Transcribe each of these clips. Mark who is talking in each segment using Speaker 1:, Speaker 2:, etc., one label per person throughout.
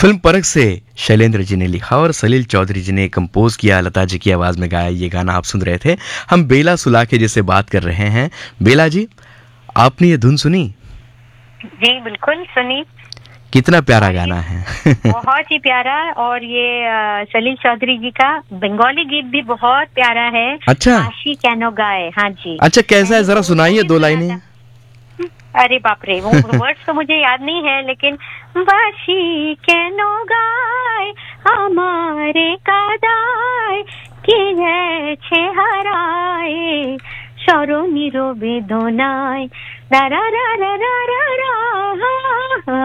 Speaker 1: Film परख से शैलेंद्र जी ने लिखा और सलील चौधरी जी ने कंपोज किया, लता जी की आवाज में गाया ये गाना आप सुन रहे थे। हम बेला सुलाखे जी से बात कर रहे हैं। बेला जी, आपने ये धुन सुनी?
Speaker 2: जी बिल्कुल सुनी।
Speaker 1: कितना प्यारा गाना है।
Speaker 2: बहुत ही प्यारा। और ये सलील चौधरी जी का बंगाली गीत भी बहुत प्यारा है।
Speaker 1: अच्छा,
Speaker 2: आशी कैनो गाए। हाँ जी।
Speaker 1: अच्छा, कैसा है, जरा सुनाइए 2 लाइनें।
Speaker 2: अरे बाप रे, वो वर्ड्स तो मुझे याद नहीं है, लेकिन बाशी कैनो गाए हमारे कादाय कि छे हराए शरणी रो बेदनाय रा रा रा रा रा रा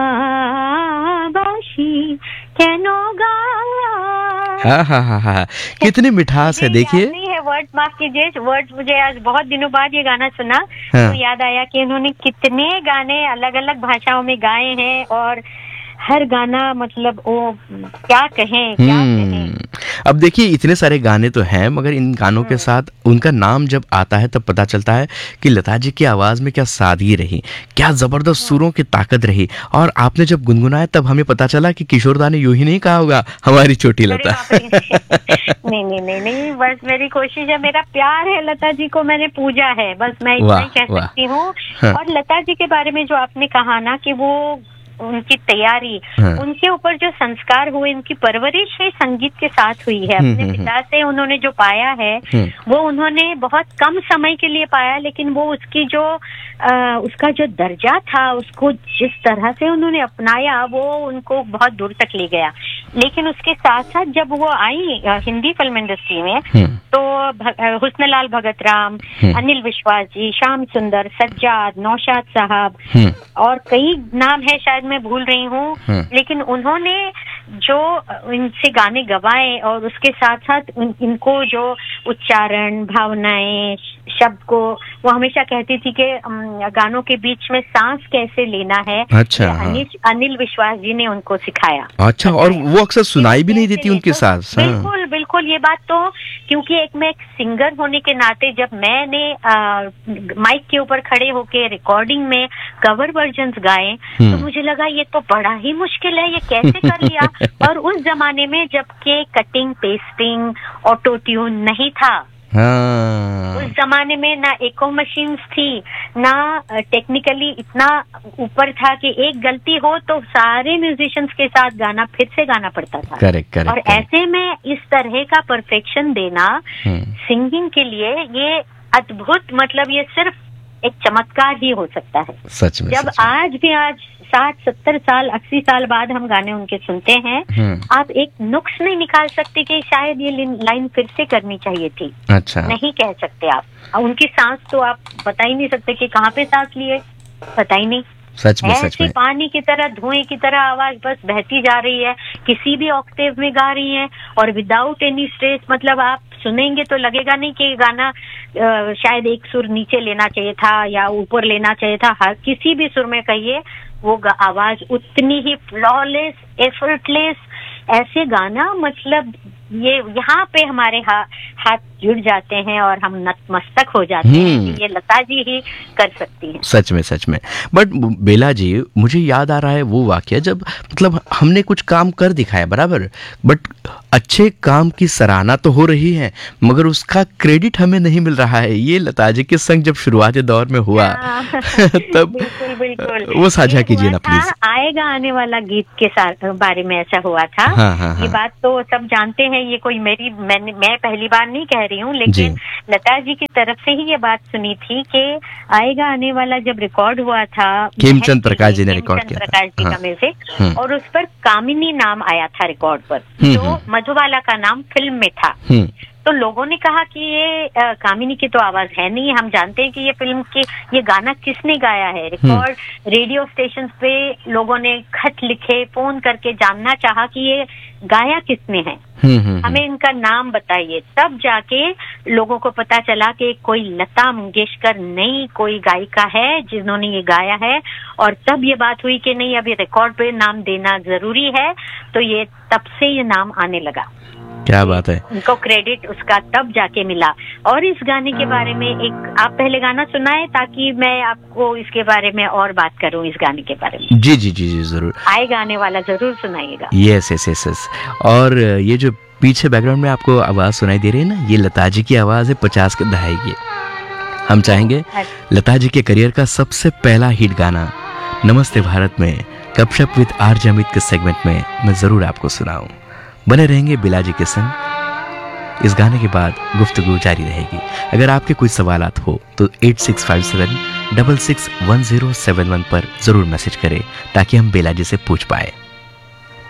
Speaker 2: बाशी कैनो गाए।
Speaker 1: हाँ, कितनी मिठास है। देखिए,
Speaker 2: नहीं है वर्ड, माफ कीजिए, वर्ड मुझे आज बहुत दिनों बाद ये गाना सुना।
Speaker 1: हाँ।
Speaker 2: तो याद आया कि उन्होंने कितने गाने अलग अलग भाषाओं में गाए हैं और हर गाना मतलब वो क्या कहें।
Speaker 1: अब देखिए, इतने सारे गाने तो हैं, मगर इन गानों के साथ उनका नाम जब आता है तब पता चलता है कि लता जी की आवाज में क्या सादगी रही, क्या जबरदस्त सुरों की ताकत रही। और आपने जब गुनगुनाया तब हमें पता चला कि किशोरदा ने यूं ही नहीं कहा होगा हमारी छोटी लता।
Speaker 2: नहीं, बस मेरी कोशिश है, मेरा प्यार है लता जी को, मैंने पूजा है, बस मैं इतना ही कह सकती हूँ।
Speaker 1: हाँ।
Speaker 2: और लता जी के बारे में जो आपने कहा ना कि वो उनकी तैयारी,
Speaker 1: हाँ।
Speaker 2: उनके ऊपर जो संस्कार हुए, उनकी परवरिश है संगीत के साथ हुई है। अपने पिता से उन्होंने जो पाया है वो उन्होंने बहुत कम समय के लिए पाया, लेकिन वो उसकी जो उसका जो दर्जा था, उसको जिस तरह से उन्होंने अपनाया वो उनको बहुत दूर तक ले गया। लेकिन उसके साथ साथ जब वो आई हिंदी फिल्म इंडस्ट्री में तो हुस्नलाल भगत राम, अनिल विश्वास जी, श्याम सुंदर, सज्जाद, नौशाद साहब और कई नाम है, शायद मैं भूल रही हूँ, लेकिन उन्होंने जो इनसे गाने गवाए और उसके साथ साथ इनको जो उच्चारण, भावनाएं, शब्द को, वो हमेशा कहती थी कि गानों के बीच में सांस कैसे लेना है।
Speaker 1: अच्छा,
Speaker 2: अनिल विश्वास जी ने उनको सिखाया।
Speaker 1: अच्छा, और वो अक्सर सुनाई भी नहीं देती उनके साथ।
Speaker 2: बिल्कुल ये बात तो, क्योंकि मैं एक सिंगर होने के नाते जब मैंने माइक के ऊपर खड़े होके रिकॉर्डिंग में कवर वर्जन्स गाए तो मुझे लगा ये तो बड़ा ही मुश्किल है, ये कैसे कर लिया। और उस जमाने में जबकि कटिंग, पेस्टिंग, ऑटो ट्यून नहीं था।
Speaker 1: हाँ।
Speaker 2: उस जमाने में ना एको मशीन्स थी, ना टेक्निकली इतना ऊपर था कि एक गलती हो तो सारे म्यूजिशियंस के साथ गाना फिर से गाना पड़ता था।
Speaker 1: करेक्ट।
Speaker 2: और ऐसे में इस तरह का परफेक्शन देना सिंगिंग के लिए ये अद्भुत, मतलब ये सिर्फ एक चमत्कार ही हो सकता है।
Speaker 1: सच में।
Speaker 2: जब आज 60, 70 साल, 80 साल बाद हम गाने उनके सुनते हैं, आप एक नुक्स नहीं निकाल सकते कि शायद ये लाइन फिर से करनी चाहिए थी।
Speaker 1: अच्छा,
Speaker 2: नहीं कह सकते आप। उनकी सांस तो आप बता ही नहीं सकते कि कहाँ पे सांस लिए, पता ही नहीं।
Speaker 1: सच में।
Speaker 2: ऐसी पानी की तरह, धुएं की तरह आवाज बस बहती जा रही है, किसी भी ऑक्टेव में गा रही है और विदाउट एनी स्ट्रेस। मतलब आप सुनेंगे तो लगेगा नहीं कि गाना शायद एक सुर नीचे लेना चाहिए था या ऊपर लेना चाहिए था। हर किसी भी सुर में कहिए वो आवाज उतनी ही फ्लॉलेस, एफर्टलेस, ऐसे गाना, मतलब ये यहाँ पे हमारे हाथ जुड़ जाते हैं और हम नतमस्तक हो जाते हैं कि ये लता जी ही कर सकती हैं।
Speaker 1: सच में। बट बेला जी, मुझे याद आ रहा है वो वाकया जब मतलब हमने कुछ काम कर दिखाया, बराबर, बट अच्छे काम की सराहना तो हो रही है मगर उसका क्रेडिट हमें नहीं मिल रहा है। ये लता जी के संग जब शुरुआती दौर में हुआ तब
Speaker 2: बिल्कुल
Speaker 1: वो साझा कीजिए ना प्लीज।
Speaker 2: आएगा आने वाला गीत के बारे में ऐसा हुआ था। ये बात तो सब जानते हैं, ये कोई मैं पहली बार नहीं कह रही हूँ, लेकिन लता जी की तरफ से ही ये बात सुनी थी कि आएगा आने वाला जब रिकॉर्ड हुआ था,
Speaker 1: खेमचंद प्रकाश जी ने रिकॉर्ड किया था,
Speaker 2: प्रकाश जी का म्यूजिक, और उस पर कामिनी नाम आया था रिकॉर्ड पर, जो मधुबाला का नाम फिल्म में था। तो लोगों ने कहा कि ये कामिनी की तो आवाज है नहीं, हम जानते हैं कि ये फिल्म की, ये गाना किसने गाया है। रिकॉर्ड रेडियो स्टेशन पे लोगों ने खत लिखे, फोन करके जानना चाहा कि ये गाया किसने है, हमें इनका नाम बताइए। तब जाके लोगों को पता चला कि कोई लता मंगेशकर नई कोई गायिका है जिन्होंने ये गाया है। और तब ये बात हुई कि नहीं, अभी रिकॉर्ड पे नाम देना जरूरी है, तो ये तब से ये नाम आने लगा।
Speaker 1: क्या बात है।
Speaker 2: उनको क्रेडिट उसका तब जाके मिला। और इस गाने के बारे में एक आप पहले गाना सुनाए ताकि मैं आपको इसके बारे में और बात करूं, इस गाने के बारे में।
Speaker 1: जी जी जी जी जरूर,
Speaker 2: आए गाने वाला जरूर सुनाइएगा।
Speaker 1: Yes yes yes yes. और ये जो पीछे बैकग्राउंड में आपको आवाज सुनाई दे रही है ना, ये लता जी की आवाज है 50 के दहाई की। हम चाहेंगे लता जी के करियर का सबसे पहला हिट गाना नमस्ते भारत में गपशप विद आरजे अमित के सेगमेंट में मैं जरूर आपको सुनाऊं। बने रहेंगे बिला जी के संग। इस गाने के बाद गुफ्तगू जारी रहेगी। अगर आपके कोई सवालात हो तो 8657 661071 पर जरूर मैसेज करें ताकि हम बेला जी से पूछ पाए।